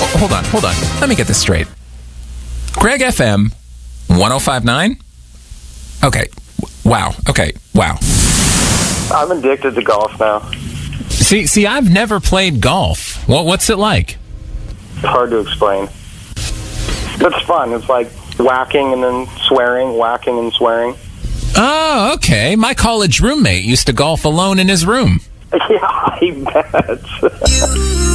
hold on. Let me get this straight. Greg FM 105.9? Okay. Wow. I'm addicted to golf now. See, I've never played golf. What's it like? It's hard to explain. It's fun. It's like whacking and then swearing, whacking and swearing. Oh, okay. My college roommate used to golf alone in his room. Yeah, I bet.